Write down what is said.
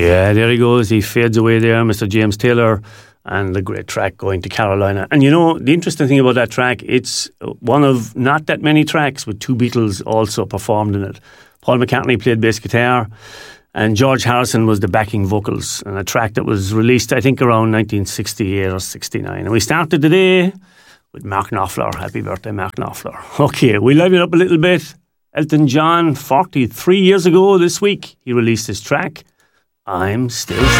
Yeah, there he goes. He fades away there, Mr. James Taylor, and the great track Going to Carolina. And you know, the interesting thing about that track, it's one of not that many tracks with two Beatles also performed in it. Paul McCartney played bass guitar, and George Harrison was the backing vocals, and a track that was released, I think, around 1968 or 69. And we started today with Mark Knopfler. Happy birthday, Mark Knopfler. Okay, we liven it up a little bit. Elton John, 43 years ago this week, he released his track, I'm Still Standing.